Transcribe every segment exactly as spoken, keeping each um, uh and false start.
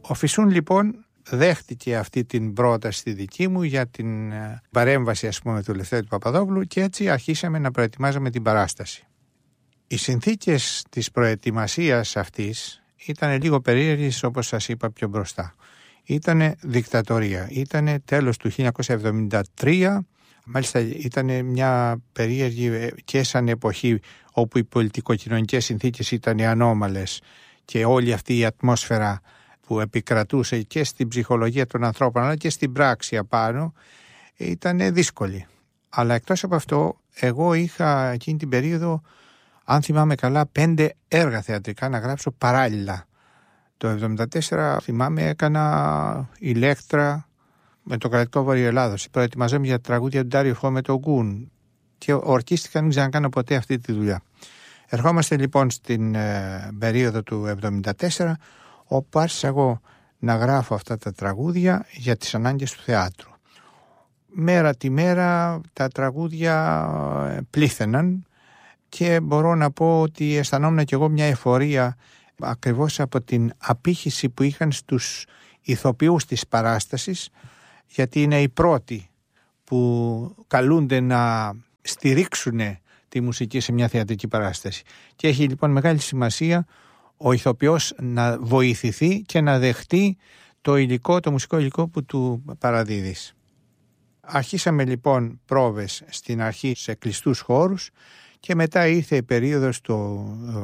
Ο Φυσούν λοιπόν δέχτηκε αυτή την πρόταση τη δική μου για την παρέμβαση, ας πούμε, του Ελευθέρου του Παπαδόπουλου, και έτσι αρχίσαμε να προετοιμάζαμε την παράσταση. Οι συνθήκες της προετοιμασίας αυτής ήταν λίγο περίεργες, όπως σας είπα πιο μπροστά. Ήτανε δικτατορία, ήτανε τέλος του χίλια εννιακόσια εβδομήντα τρία, μάλιστα ήταν μια περίεργη και σαν εποχή όπου οι πολιτικοκοινωνικές συνθήκες ήταν ανώμαλες και όλη αυτή η ατμόσφαιρα που επικρατούσε και στην ψυχολογία των ανθρώπων αλλά και στην πράξη απάνω ήταν δύσκολη. Αλλά εκτός από αυτό, εγώ είχα εκείνη την περίοδο, αν θυμάμαι καλά, πέντε έργα θεατρικά να γράψω παράλληλα. Το εβδομήντα τέσσερα θυμάμαι έκανα Ηλέκτρα με το Κρατικό Βόρειο Ελλάδος. Προετοιμαζόμουν για τραγούδια του Ντάριο Φω με τον Γκουν και ορκίστηκα να μην ξανακάνω ποτέ αυτή τη δουλειά. Ερχόμαστε λοιπόν στην ε, περίοδο του εβδομήντα τέσσερα, όπου άρχισα εγώ να γράφω αυτά τα τραγούδια για τις ανάγκες του θεάτρου. Μέρα τη μέρα τα τραγούδια πλήθαιναν και μπορώ να πω ότι αισθανόμουν κι εγώ μια εφορία ακριβώς από την απήχηση που είχαν στους ηθοποιούς της παράστασης, γιατί είναι οι πρώτοι που καλούνται να στηρίξουν τη μουσική σε μια θεατρική παράσταση. Και έχει λοιπόν μεγάλη σημασία ο ηθοποιός να βοηθηθεί και να δεχτεί το υλικό, το μουσικό υλικό που του παραδίδεις. Αρχίσαμε λοιπόν πρόβες στην αρχή σε κλειστούς χώρους και μετά ήρθε η περίοδος το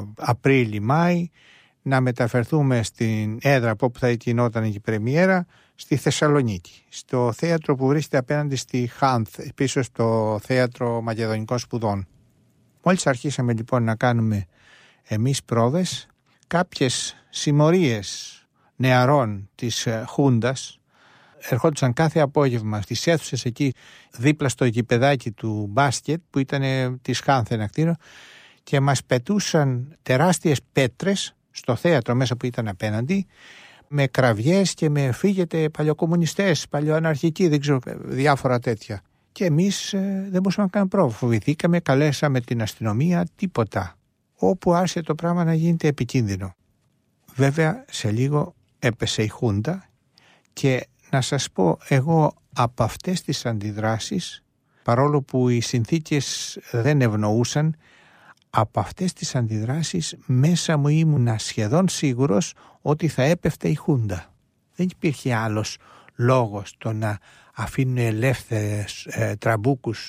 Απρίλη-Μάη να μεταφερθούμε στην έδρα από όπου θα γινόταν η πρεμιέρα, στη Θεσσαλονίκη, στο θέατρο που βρίσκεται απέναντι στη Χάνθ, πίσω στο Θέατρο Μακεδονικών Σπουδών. Μόλις αρχίσαμε λοιπόν να κάνουμε εμείς πρόβες, κάποιες συμμορίες νεαρών της Χούντας ερχόντουσαν κάθε απόγευμα στις αίθουσες εκεί δίπλα στο γηπεδάκι του μπάσκετ που ήταν της Χάνθ ένα κτίριο και μας πετούσαν τεράστιες πέτρες στο θέατρο μέσα που ήταν απέναντι, με κραυγές και με φύγετε παλιοκομμουνιστές, παλιοαναρχικοί, δεν ξέρω, διάφορα τέτοια. Και εμείς ε, δεν μπορούσαμε να κάνουμε πρόβα. Φοβηθήκαμε, καλέσαμε την αστυνομία, τίποτα. Όπου άρχισε το πράγμα να γίνεται επικίνδυνο. Βέβαια, σε λίγο έπεσε η Χούντα και να σας πω, εγώ από αυτές τις αντιδράσεις, παρόλο που οι συνθήκες δεν ευνοούσαν, από αυτές τις αντιδράσεις μέσα μου ήμουνα σχεδόν σίγουρος ότι θα έπεφτε η Χούντα. Δεν υπήρχε άλλος λόγος το να αφήνουν ελεύθερες ε, τραμπούκους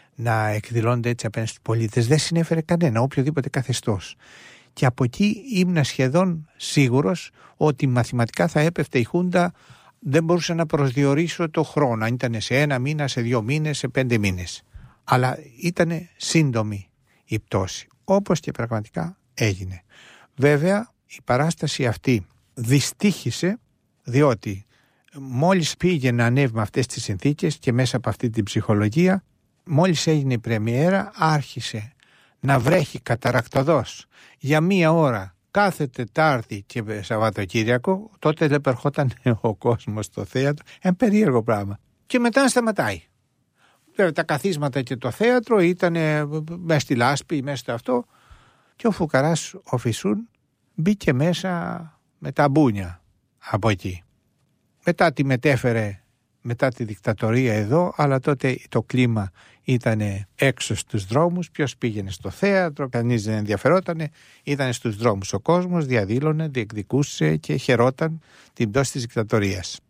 να εκδηλώνονται έτσι απέναντι στους πολίτες. Δεν συνέφερε κανένα, οποιοδήποτε καθεστώς. Και από εκεί ήμουνα σχεδόν σίγουρος ότι μαθηματικά θα έπεφτε η Χούντα. Δεν μπορούσα να προσδιορίσω το χρόνο, αν ήταν σε ένα μήνα, σε δύο μήνες, σε πέντε μήνες. Αλλά ήταν σύντομη η πτώση, όπως και πραγματικά έγινε. Βέβαια, η παράσταση αυτή δυστύχησε, διότι μόλις πήγε να ανέβει με αυτές τις συνθήκες και μέσα από αυτή την ψυχολογία, μόλις έγινε η πρεμιέρα, άρχισε να βρέχει καταρακτωδώς για μία ώρα κάθε Τετάρτη και Σαββατοκύριακο. Τότε δεν περχόταν ο κόσμος στο θέατρο, ένα περίεργο πράγμα. Και μετά σταματάει. Βέβαια τα καθίσματα και το θέατρο ήταν μέσα στη λάσπη, μέσα στο αυτό, και ο φουκαράς ο Φυσούν μπήκε μέσα με τα μπούνια από εκεί. Μετά τη μετέφερε, μετά τη δικτατορία εδώ, αλλά τότε το κλίμα ήταν έξω στους δρόμους, ποιος πήγαινε στο θέατρο, κανείς δεν ενδιαφερότανε, ήταν στους δρόμους ο κόσμος, διαδήλωνε, διεκδικούσε και χαιρόταν την πτώση της δικτατορίας.